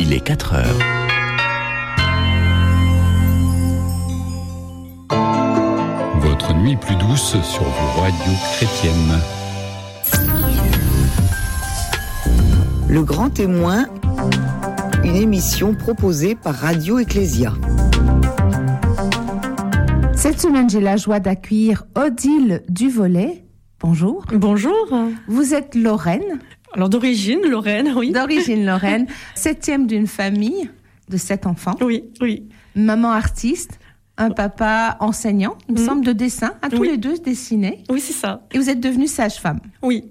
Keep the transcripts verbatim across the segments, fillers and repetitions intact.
Il est quatre heures. Votre nuit plus douce sur vos radios chrétiennes. Le Grand Témoin, une émission proposée par Radio Ecclésia. Cette semaine, j'ai la joie d'accueillir Odile Duvolet. Bonjour. Bonjour. Vous êtes Lorraine. Alors d'origine, Lorraine, oui. D'origine Lorraine. Septième d'une famille de sept enfants. Oui, oui. Maman artiste, un papa enseignant, il me mmh. semble, de dessin. À tous oui. les deux dessiner. Oui, c'est ça. Et vous êtes devenue sage-femme. Oui.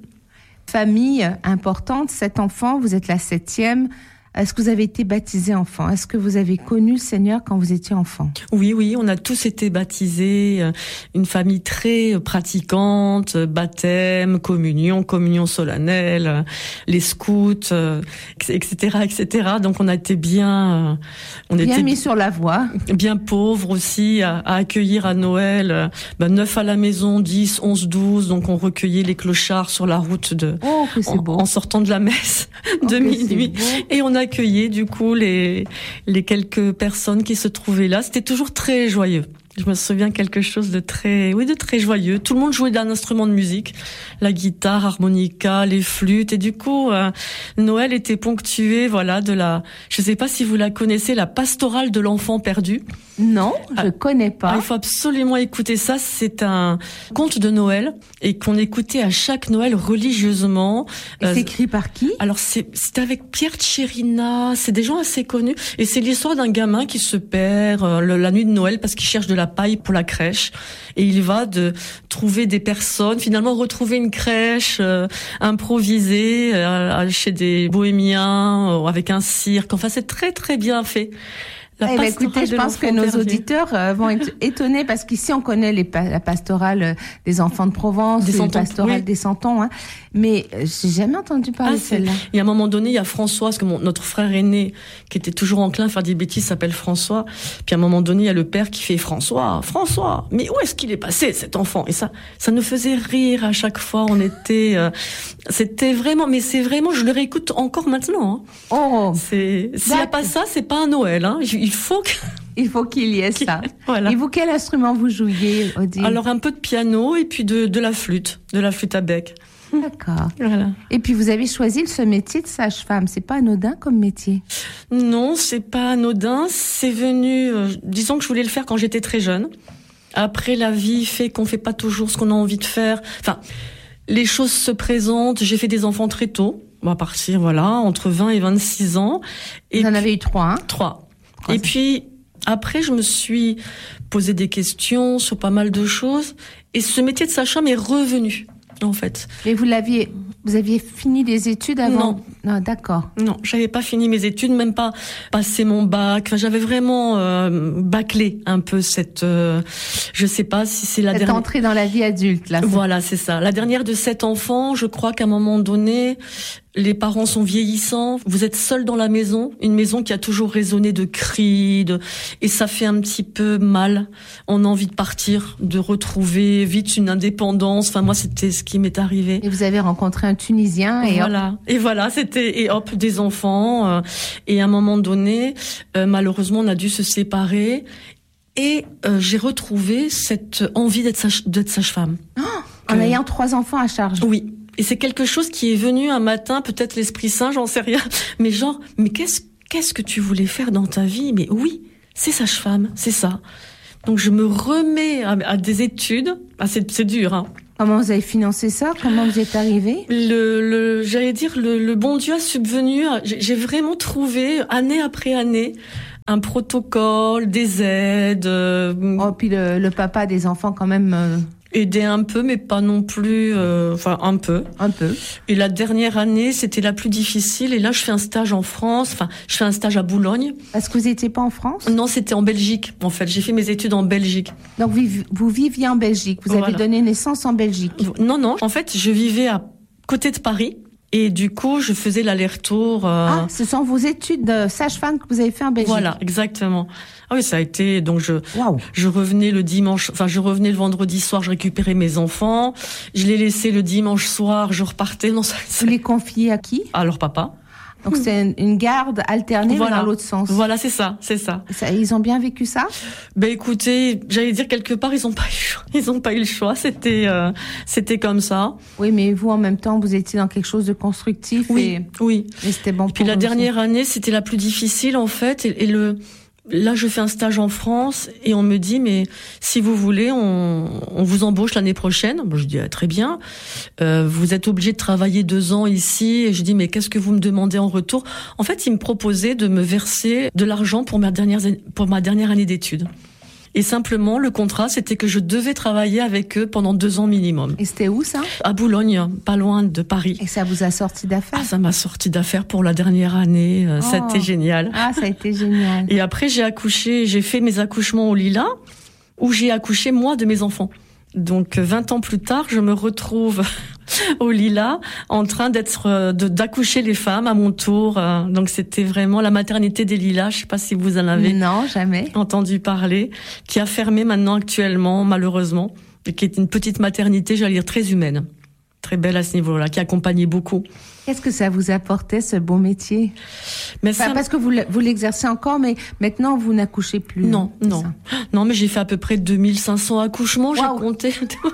Famille importante, sept enfants, vous êtes la septième. Est-ce que vous avez été baptisé enfant? Est-ce que vous avez connu le Seigneur quand vous étiez enfant? Oui, oui, on a tous été baptisés. Une famille très pratiquante, baptême, communion, communion solennelle, les scouts, et cetera, et cetera. Donc on a été bien, on bien était mis sur la voie, bien pauvres aussi à, à accueillir à Noël. Ben, neuf à la maison, dix, onze, douze. Donc on recueillait les clochards sur la route de, oh, que c'est en, beau. en sortant de la messe de oh, minuit, et on a accueillir du coup les les quelques personnes qui se trouvaient là. C'était toujours très joyeux. Je me souviens quelque chose de très, oui, de très joyeux. Tout le monde jouait d'un instrument de musique, la guitare, harmonica, les flûtes, et du coup, euh, Noël était ponctué, voilà, de la, je sais pas si vous la connaissez, la pastorale de l'enfant perdu. Non, je ah, connais pas. Ah, il faut absolument écouter ça. C'est un conte de Noël et qu'on écoutait à chaque Noël religieusement. Et euh, c'est écrit par qui? Alors c'est, c'est avec Pierre Tchérina. C'est des gens assez connus et c'est l'histoire d'un gamin qui se perd euh, le, la nuit de Noël parce qu'il cherche de la paille pour la crèche et il va de trouver des personnes, finalement retrouver une crèche euh, improvisée euh, chez des bohémiens euh, avec un cirque. Enfin, c'est très très bien fait. Eh ben, écoutez, je pense que nos perdu. auditeurs euh, vont être étonnés parce qu'ici on connaît les pa- la pastorale euh, des enfants de Provence, des la pastorale oui. des Santons, hein. Mais euh, j'ai jamais entendu parler ah, de celle-là. Il y a un moment donné, il y a François, parce que mon, notre frère aîné, qui était toujours enclin à faire des bêtises, s'appelle François. Puis à un moment donné, il y a le père qui fait François, François, mais où est-ce qu'il est passé cet enfant? Et ça, ça nous faisait rire à chaque fois. On était, euh, c'était vraiment, mais c'est vraiment, je le réécoute encore maintenant. Hein. Oh, c'est s'il n'y a pas ça, c'est pas un Noël. Hein. Il faut que il faut qu'il y ait ça. Voilà. Et vous, quel instrument vous jouiez, Odile? Alors un peu de piano et puis de de la flûte, de la flûte à bec. D'accord. Voilà. Et puis vous avez choisi ce métier de sage-femme. C'est pas anodin comme métier? Non, c'est pas anodin. C'est venu, euh, disons que je voulais le faire quand j'étais très jeune. Après, la vie fait qu'on fait pas toujours ce qu'on a envie de faire. Enfin, les choses se présentent. J'ai fait des enfants très tôt. On va partir, voilà, entre vingt et vingt-six ans. Et vous en puis, avez eu trois, hein? Trois. Trois. Et puis, après, je me suis posé des questions sur pas mal de choses. Et ce métier de sage-femme est revenu. En fait. Mais vous l'aviez, vous aviez fini des études avant? Non. Non, d'accord. Non, j'avais pas fini mes études, même pas passé mon bac. Enfin, j'avais vraiment euh, bâclé un peu cette, euh, je sais pas si c'est la cette dernière. entrée dans la vie adulte, là. Voilà, c'est ça. La dernière de sept enfants. Je crois qu'à un moment donné, les parents sont vieillissants. Vous êtes seul dans la maison, une maison qui a toujours résonné de cris, de... et ça fait un petit peu mal. On a envie de partir, de retrouver vite une indépendance. Enfin, moi, c'était ce qui m'est arrivé. Et vous avez rencontré un Tunisien et voilà. Hop. Et voilà, c'était et hop des enfants. Euh, et à un moment donné, euh, malheureusement, on a dû se séparer. Et euh, j'ai retrouvé cette envie d'être sage, d'être sage-femme. Oh, en que... ayant trois enfants à charge. Oui. Et c'est quelque chose qui est venu un matin, peut-être l'Esprit Saint, j'en sais rien. Mais genre, mais qu'est-ce, qu'est-ce que tu voulais faire dans ta vie? Mais oui, c'est sage-femme, c'est ça. Donc je me remets à, à des études. Ah, c'est, c'est dur, hein. Comment vous avez financé ça? Comment vous êtes arrivé? Le, le, j'allais dire, le, le bon Dieu a subvenu. J'ai, j'ai vraiment trouvé, année après année, un protocole, des aides. Euh, oh, puis le, le papa des enfants quand même... Euh... Aider un peu, mais pas non plus, euh, enfin un peu. Un peu. Et la dernière année, c'était la plus difficile. Et là, je fais un stage en France. Enfin, je fais un stage à Boulogne. Parce que vous n'étiez pas en France? Non, c'était en Belgique. En fait, j'ai fait mes études en Belgique. Donc vous, vous viviez en Belgique. Vous voilà. avez donné naissance en Belgique. Non, non. En fait, je vivais à côté de Paris. Et du coup, je faisais l'aller-retour. Euh... Ah, ce sont vos études de sage-femme que vous avez fait en Belgique. Voilà, exactement. Ah oui, ça a été. Donc je, wow. je revenais le dimanche. Enfin, je revenais le vendredi soir. Je récupérais mes enfants. Je les laissais le dimanche soir. Je repartais. Non, ça, ça... Vous les confiez à qui? À leur papa. Donc c'est une garde alternée voilà. dans l'autre sens. Voilà, c'est ça, c'est ça. ça. Ils ont bien vécu ça? Ben écoutez, j'allais dire quelque part, ils ont pas eu le choix. Ils ont pas eu le choix. C'était, euh, c'était comme ça. Oui, mais vous en même temps, vous étiez dans quelque chose de constructif. Oui, et, oui. Et c'était bon. Et puis pour la vous dernière aussi. année, c'était la plus difficile en fait. Et, et le, là, je fais un stage en France et on me dit, mais si vous voulez, on, on vous embauche l'année prochaine. Bon, je dis ah, très bien. Euh, vous êtes obligé de travailler deux ans ici. Et je dis, mais qu'est-ce que vous me demandez en retour? En fait, ils me proposaient de me verser de l'argent pour ma dernière pour ma dernière année d'études. Et simplement, le contrat, c'était que je devais travailler avec eux pendant deux ans minimum. Et c'était où ça? À Boulogne, pas loin de Paris. Et ça vous a sorti d'affaires? Ah, ça m'a sorti d'affaires pour la dernière année. Oh. Ça a été génial. Ah, ça a été génial. Et après, j'ai accouché, j'ai fait mes accouchements au Lilas, où j'ai accouché moi de mes enfants. Donc, vingt ans plus tard, je me retrouve au Lilas, en train d'être, de, d'accoucher les femmes à mon tour. Donc, c'était vraiment la maternité des Lilas. Je sais pas si vous en avez non, jamais entendu parler, qui a fermé maintenant actuellement, malheureusement, et qui est une petite maternité, j'allais dire, très humaine. Très belle à ce niveau-là, qui accompagnait beaucoup. Qu'est-ce que ça vous apportait, ce beau métier? Mais enfin, ça... Parce que vous, vous l'exercez encore, mais maintenant, vous n'accouchez plus. Non, non. Ça. Non, mais j'ai fait à peu près deux mille cinq cents accouchements, wow. J'ai compté.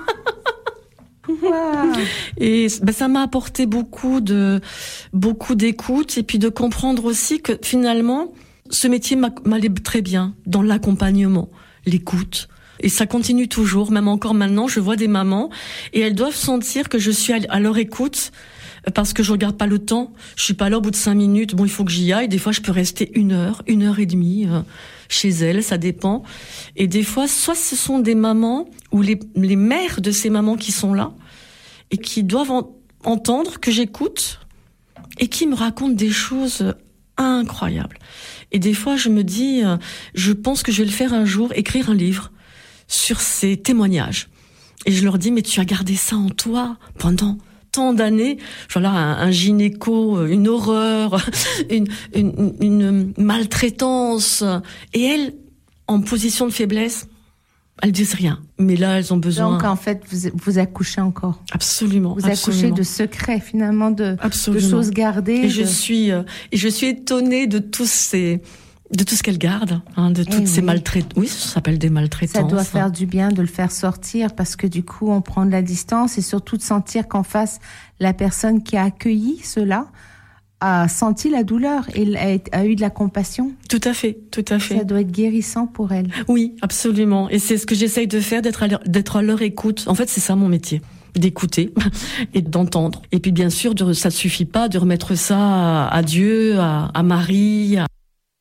Wow. Et ben, ça m'a apporté beaucoup de, beaucoup d'écoute et puis de comprendre aussi que finalement, ce métier m'allait très bien dans l'accompagnement, l'écoute. Et ça continue toujours, même encore maintenant, je vois des mamans et elles doivent sentir que je suis à leur écoute parce que je regarde pas le temps. Je suis pas là au bout de cinq minutes. Bon, il faut que j'y aille. Des fois, je peux rester une heure, une heure et demie euh, chez elles, ça dépend. Et des fois, soit ce sont des mamans ou les, les mères de ces mamans qui sont là et qui doivent en, entendre que j'écoute et qui me racontent des choses incroyables. Et des fois, je me dis, euh, je pense que je vais le faire un jour, écrire un livre sur ces témoignages. Et je leur dis, mais tu as gardé ça en toi pendant tant d'années, genre là, un, un gynéco, une horreur, une, une, une maltraitance. Et elles, en position de faiblesse, elles disent rien. Mais là, elles ont besoin... Donc, en fait, vous, vous accouchez encore. Absolument. Vous absolument. accouchez de secrets, finalement, de, de choses gardées. Et de... je suis, euh, et je suis étonnée de tous ces... de tout ce qu'elle garde, hein, de toutes eh ces oui. maltraitances. Oui, ça s'appelle des maltraitances. Ça doit faire du bien de le faire sortir parce que du coup, on prend de la distance et surtout de sentir qu'en face, la personne qui a accueilli cela a senti la douleur et a, a eu de la compassion. Tout à fait, tout à fait. Ça doit être guérissant pour elle. Oui, absolument. Et c'est ce que j'essaye de faire, d'être à leur, d'être à leur écoute. En fait, c'est ça mon métier. D'écouter et d'entendre. Et puis, bien sûr, de, ça suffit pas de remettre ça à, à Dieu, à, à Marie, à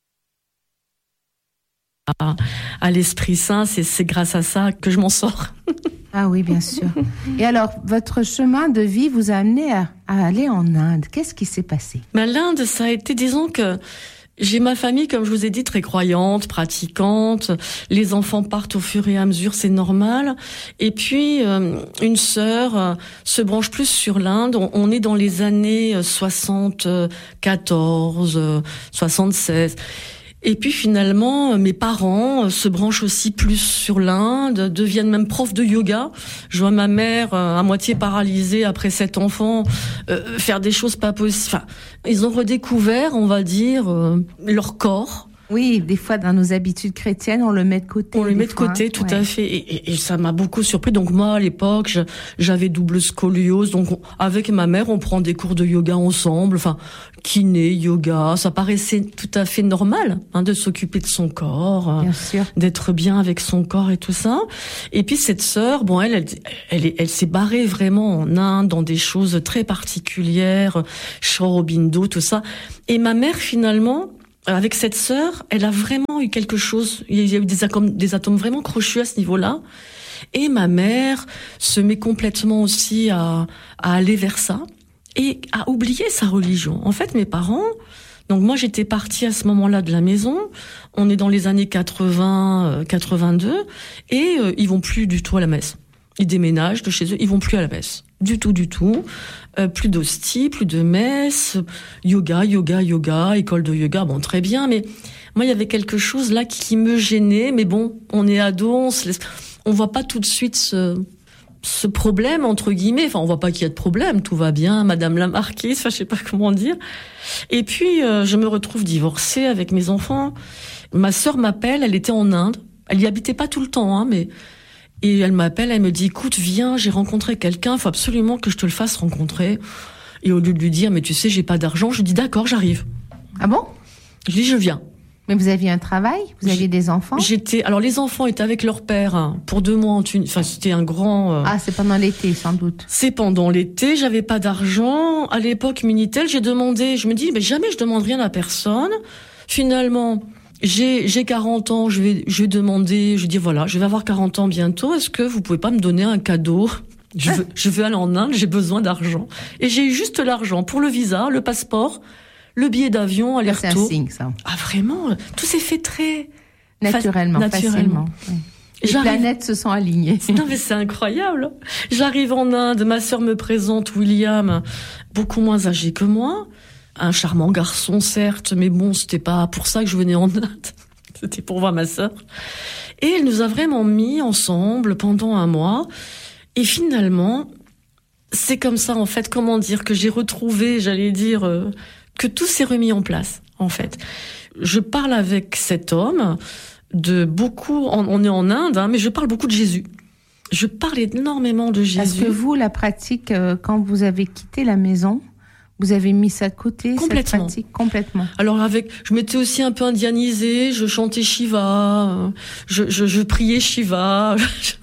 À, à l'Esprit Saint, c'est, c'est grâce à ça que je m'en sors. Ah oui, bien sûr. Et alors, votre chemin de vie vous a amené à, à aller en Inde. Qu'est-ce qui s'est passé? Mais l'Inde, ça a été, disons que j'ai ma famille, comme je vous ai dit, très croyante, pratiquante. Les enfants partent au fur et à mesure, c'est normal. Et puis, euh, une sœur euh, se branche plus sur l'Inde. On, on est dans les années soixante-quatorze, soixante-seize. Et puis finalement, mes parents se branchent aussi plus sur l'Inde, deviennent même profs de yoga. Je vois ma mère, à moitié paralysée après sept enfants, euh, faire des choses pas possibles. Enfin, ils ont redécouvert, on va dire, euh, leur corps. Oui, des fois, dans nos habitudes chrétiennes, on le met de côté. On le met de fois, côté, hein. tout ouais. à fait. Et, et, et ça m'a beaucoup surpris. Donc moi, à l'époque, je, j'avais double scoliose. Donc on, avec ma mère, on prend des cours de yoga ensemble. Enfin, kiné, yoga. Ça paraissait tout à fait normal, hein, de s'occuper de son corps, bien sûr, d'être bien avec son corps et tout ça. Et puis cette sœur, bon, elle, elle, elle, elle, elle s'est barrée vraiment en Inde dans des choses très particulières, Sri Aurobindo, tout ça. Et ma mère, finalement, avec cette sœur, elle a vraiment eu quelque chose. Il y a eu des atomes, des atomes vraiment crochus à ce niveau-là. Et ma mère se met complètement aussi à, à aller vers ça et à oublier sa religion. En fait, mes parents, donc moi j'étais partie à ce moment-là de la maison. On est dans les années quatre-vingts, quatre-vingt-deux, et euh, ils vont plus du tout à la messe. Ils déménagent de chez eux, ils vont plus à la messe. Du tout, du tout. Euh, plus d'hostie, plus de messe, yoga, yoga, yoga, école de yoga, bon, très bien, mais moi, il y avait quelque chose là qui me gênait, mais bon, on est ados, on se laisse, on voit pas tout de suite ce, ce problème entre guillemets. Enfin, on voit pas qu'il y a de problème, tout va bien, Madame la Marquise. Enfin, je sais pas comment dire. Et puis, euh, je me retrouve divorcée avec mes enfants. Ma sœur m'appelle, elle était en Inde. Elle y habitait pas tout le temps, hein, mais et elle m'appelle, elle me dit, écoute, viens, j'ai rencontré quelqu'un, faut absolument que je te le fasse rencontrer. Et au lieu de lui dire, mais tu sais, j'ai pas d'argent, je lui dis, d'accord, j'arrive. Ah bon? Je dis, je viens. Mais vous aviez un travail? Vous aviez des enfants? J'étais, alors les enfants étaient avec leur père, hein, pour deux mois en Tunisie. Enfin, c'était un grand. Euh... Ah, c'est pendant l'été, sans doute. C'est pendant l'été, j'avais pas d'argent. À l'époque, Minitel, j'ai demandé, je me dis, mais jamais je demande rien à personne. Finalement, j'ai, j'ai quarante ans, je vais, je vais demander, je dis voilà, je vais avoir quarante ans bientôt, est-ce que vous pouvez pas me donner un cadeau? Je veux, je veux aller en Inde, j'ai besoin d'argent. Et j'ai eu juste l'argent pour le visa, le passeport, le billet d'avion, aller-retour. C'est un signe, ça. Ah, vraiment? Tout s'est fait très... Naturellement, fa- naturellement. facilement. Oui. Les J'arrive... planètes se sont alignées. Non, mais c'est incroyable. J'arrive en Inde, ma sœur me présente William, beaucoup moins âgé que moi. Un charmant garçon, certes, mais bon, c'était pas pour ça que je venais en Inde. C'était pour voir ma sœur. Et elle nous a vraiment mis ensemble pendant un mois. Et finalement, c'est comme ça, en fait, comment dire, que j'ai retrouvé, j'allais dire, euh, que tout s'est remis en place, en fait. Je parle avec cet homme de beaucoup, on est en Inde, hein, mais je parle beaucoup de Jésus. Je parle énormément de Jésus. Est-ce que vous, la pratique, euh, quand vous avez quitté la maison, vous avez mis ça de côté, cette pratique, complètement? Alors avec, je m'étais aussi un peu indianisée, je chantais Shiva, je, je, je priais Shiva,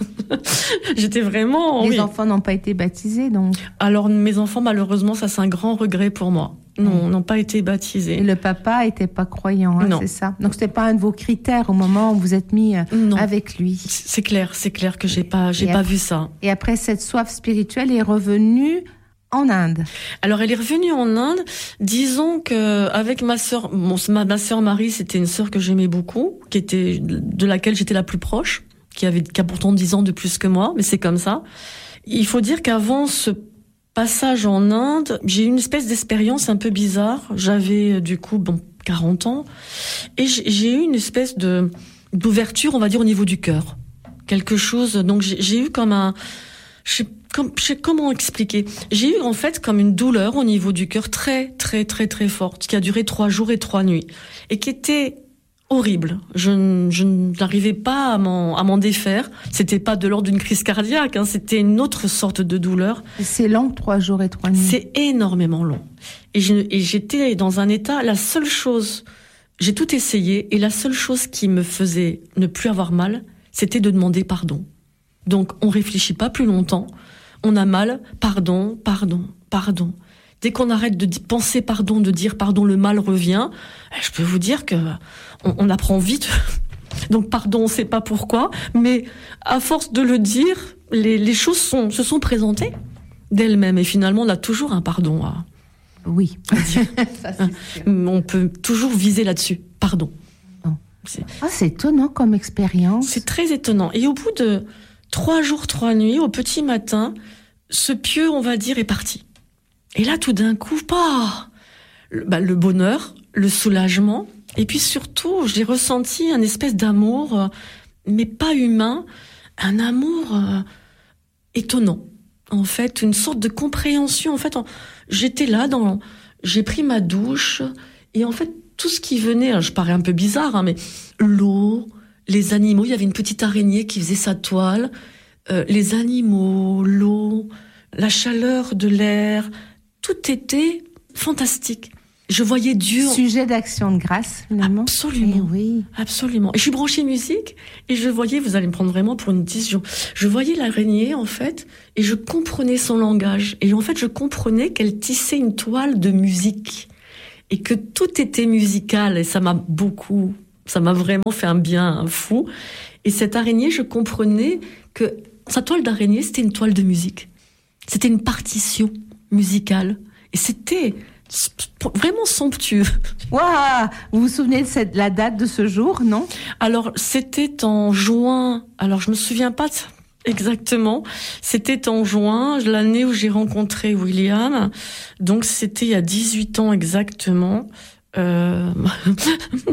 j'étais vraiment... Les oui. enfants n'ont pas été baptisés, donc? Alors mes enfants, malheureusement, ça c'est un grand regret pour moi. Non, mmh. n'ont pas été baptisés. Et le papa était pas croyant, hein, c'est ça? Donc c'était pas un de vos critères au moment où vous êtes mis non. avec lui? C'est clair, c'est clair que j'ai pas, j'ai et pas après, vu ça. Et après, cette soif spirituelle est revenue en Inde. Alors elle est revenue en Inde. Disons que avec ma sœur, bon, ma, ma sœur Marie, c'était une sœur que j'aimais beaucoup, qui était de laquelle j'étais la plus proche, qui avait qui a pourtant dix ans de plus que moi, mais c'est comme ça. Il faut dire qu'avant ce passage en Inde, j'ai eu une espèce d'expérience un peu bizarre. J'avais du coup bon quarante ans et j'ai eu une espèce de d'ouverture, on va dire au niveau du cœur, quelque chose. Donc j'ai, j'ai eu comme un, je sais Comme, je sais comment expliquer. J'ai eu en fait comme une douleur au niveau du cœur très très très très forte qui a duré trois jours et trois nuits et qui était horrible. Je, je n'arrivais pas à m'en, à m'en défaire. C'était pas de l'ordre d'une crise cardiaque, hein, c'était une autre sorte de douleur. C'est long, trois jours et trois nuits. C'est énormément long. Et, je, et j'étais dans un état. La seule chose, j'ai tout essayé et la seule chose qui me faisait ne plus avoir mal, c'était de demander pardon. Donc on réfléchit pas plus longtemps. On a mal, pardon, pardon, pardon. Dès qu'on arrête de penser pardon, de dire pardon, le mal revient. Je peux vous dire que on, on apprend vite. Donc pardon, on sait pas pourquoi, mais à force de le dire, les, les choses sont, se sont présentées d'elles-mêmes. Et finalement, on a toujours un pardon à, oui. à dire. Ça, c'est sûr. On peut toujours viser là-dessus. Pardon. Oh. C'est... Ah, c'est étonnant comme expérience. C'est très étonnant. Et au bout de Trois jours, trois nuits, au petit matin, ce pieu, on va dire, est parti. Et là, tout d'un coup, bah, le, bah, le bonheur, le soulagement, et puis surtout, j'ai ressenti un espèce d'amour, euh, mais pas humain, un amour euh, étonnant. En fait, une sorte de compréhension. En fait, en, j'étais là, dans, j'ai pris ma douche, et en fait, tout ce qui venait, alors, je parais un peu bizarre, hein, mais l'eau, les animaux, il y avait une petite araignée qui faisait sa toile, euh, les animaux, l'eau, la chaleur de l'air, tout était fantastique. Je voyais Dieu. Sujet d'action de grâce, finalement. Absolument. Eh oui. Absolument. Et je suis branchée musique et je voyais, vous allez me prendre vraiment pour une décision, je voyais l'araignée, en fait, et je comprenais son langage. Et en fait, je comprenais qu'elle tissait une toile de musique et que tout était musical et ça m'a beaucoup... Ça m'a vraiment fait un bien fou. Et cette araignée, je comprenais que sa toile d'araignée, c'était une toile de musique. C'était une partition musicale. Et c'était vraiment somptueux. Waouh! Vous vous souvenez de cette, la date de ce jour, non? Alors, c'était en juin. Alors, je me souviens pas exactement. C'était en juin, l'année où j'ai rencontré William. Donc, c'était il y a dix-huit ans exactement. Euh...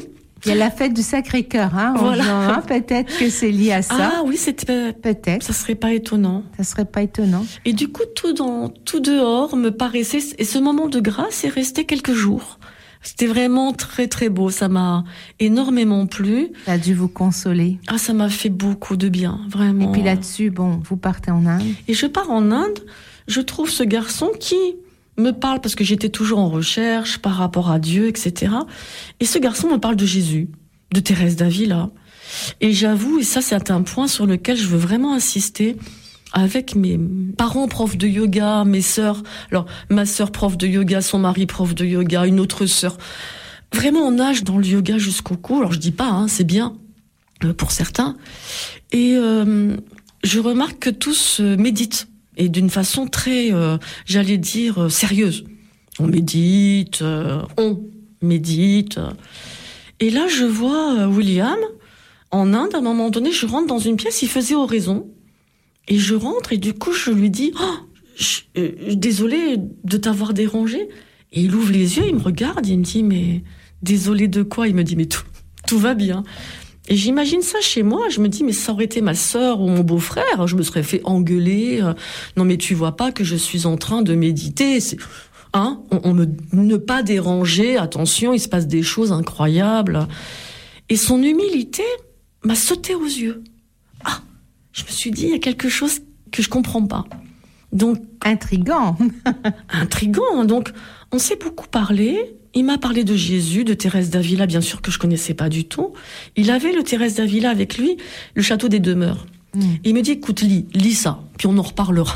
Il y a la fête du Sacré-Cœur, hein, en Voilà. juin, hein, peut-être que c'est lié à ça. Ah oui, c'était Peut-être. Ça serait pas étonnant. Ça serait pas étonnant. Et du coup, tout dans, tout dehors me paraissait, et ce moment de grâce est resté quelques jours. C'était vraiment très très beau. Ça m'a énormément plu. Ça a dû vous consoler. Ah, ça m'a fait beaucoup de bien, vraiment. Et puis là-dessus, bon, vous partez en Inde. Et je pars en Inde. Je trouve ce garçon qui me parle, parce que j'étais toujours en recherche par rapport à Dieu, et cetera. Et ce garçon me parle de Jésus, de Thérèse d'Avila. Et j'avoue, et ça c'est un point sur lequel je veux vraiment insister, avec mes parents profs de yoga, mes sœurs, alors ma sœur prof de yoga, son mari prof de yoga, une autre sœur. Vraiment, on nage dans le yoga jusqu'au cou. Alors je dis pas, hein, c'est bien euh, pour certains. Et euh, je remarque que tous euh, méditent. Et d'une façon très, euh, j'allais dire, euh, sérieuse. On médite, euh, on médite. Et là, je vois euh, William, en Inde, à un moment donné, je rentre dans une pièce, il faisait oraison. Et je rentre, et du coup, je lui dis, oh, je, euh, désolé de t'avoir dérangé. Et il ouvre les yeux, il me regarde, il me dit, mais désolé de quoi? Il me dit, mais tout, tout va bien. Et j'imagine ça chez moi, je me dis, mais ça aurait été ma sœur ou mon beau-frère, je me serais fait engueuler. Non, mais tu vois pas que je suis en train de méditer, c'est, hein, on, on me, ne pas déranger, attention, il se passe des choses incroyables. Et son humilité m'a sauté aux yeux. Ah, je me suis dit, il y a quelque chose que je comprends pas. Donc, intriguant. intriguant. Donc, on s'est beaucoup parlé. Il m'a parlé de Jésus, de Thérèse d'Avila, bien sûr que je connaissais pas du tout. Il avait le Thérèse d'Avila avec lui, le château des Demeures. Mmh. Il me dit, écoute, lis, lis ça, puis on en reparlera.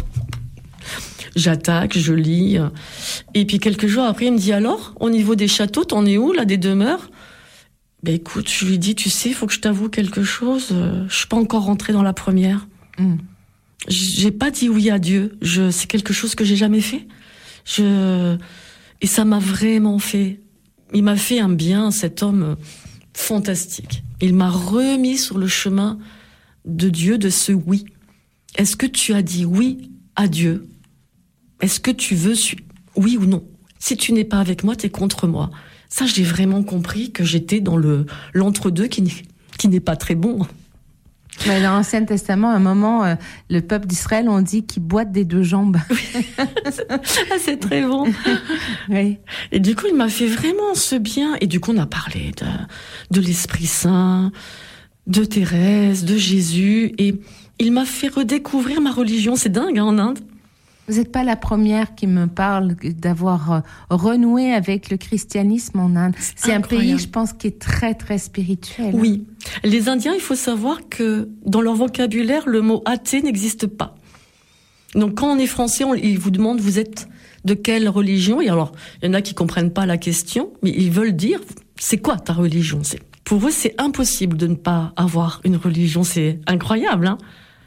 J'attaque, je lis. Et puis quelques jours après, il me dit, alors, au niveau des châteaux, t'en es où, là, des demeures? Ben écoute, je lui dis, tu sais, il faut que je t'avoue quelque chose. Je suis pas encore rentrée dans la première. Mmh. J'ai pas dit oui à Dieu. Je, c'est quelque chose que j'ai jamais fait. Je... Et ça m'a vraiment fait, il m'a fait un bien, cet homme fantastique. Il m'a remis sur le chemin de Dieu, de ce oui. Est-ce que tu as dit oui à Dieu? Est-ce que tu veux, oui ou non? Si tu n'es pas avec moi, t'es contre moi. Ça, j'ai vraiment compris que j'étais dans le, l'entre-deux qui n'est, qui n'est pas très bon. Mais dans l'Ancien Testament, à un moment, euh, le peuple d'Israël, on dit qu'il boite des deux jambes. Oui. Ah, c'est très bon. Oui. Et du coup, il m'a fait vraiment ce bien. Et du coup, on a parlé de, de l'Esprit Saint, de Thérèse, de Jésus. Et il m'a fait redécouvrir ma religion. C'est dingue, hein, en Inde. Vous n'êtes pas la première qui me parle d'avoir renoué avec le christianisme en Inde. C'est incroyable. Un pays, je pense, qui est très, très spirituel. Oui. Les Indiens, il faut savoir que dans leur vocabulaire, le mot athée n'existe pas. Donc, quand on est français, on, ils vous demandent, vous êtes de quelle religion? Et alors, il y en a qui comprennent pas la question, mais ils veulent dire, c'est quoi ta religion? C'est, pour eux, c'est impossible de ne pas avoir une religion. C'est incroyable, hein?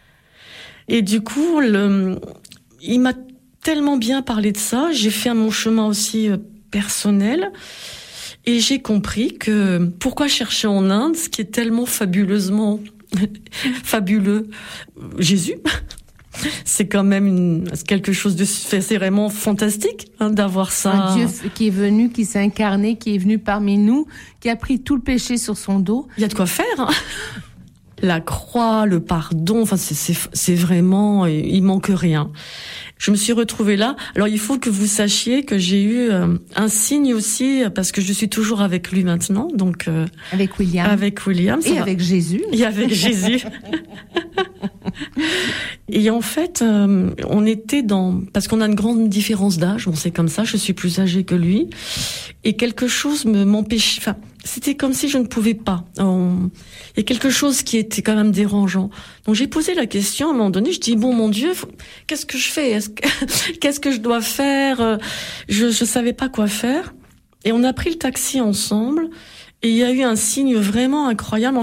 Et du coup, le... il m'a tellement bien parlé de ça. J'ai fait mon chemin aussi euh, personnel. Et j'ai compris que pourquoi chercher en Inde ce qui est tellement fabuleusement fabuleux? Jésus. C'est quand même une, quelque chose de, c'est vraiment fantastique, hein, d'avoir ça. Un Dieu qui est venu, qui s'est incarné, qui est venu parmi nous, qui a pris tout le péché sur son dos. Il y a de quoi faire, hein. La croix, le pardon, enfin c'est, c'est, c'est vraiment, il manque rien. Je me suis retrouvée là. Alors il faut que vous sachiez que j'ai eu euh, un signe aussi, parce que je suis toujours avec lui maintenant, donc euh, avec William, avec William, et avec va. Jésus, et avec Jésus. Et en fait, euh, on était dans, parce qu'on a une grande différence d'âge, bon c'est comme ça, je suis plus âgée que lui, et quelque chose me m'empêchait. Enfin, c'était comme si je ne pouvais pas. On... Il y a quelque chose qui était quand même dérangeant. Donc j'ai posé la question à un moment donné. Je dis bon mon Dieu, faut... qu'est-ce que je fais? Est-ce que... Qu'est-ce que je dois faire? Je je savais pas quoi faire. Et on a pris le taxi ensemble. Et il y a eu un signe vraiment incroyable.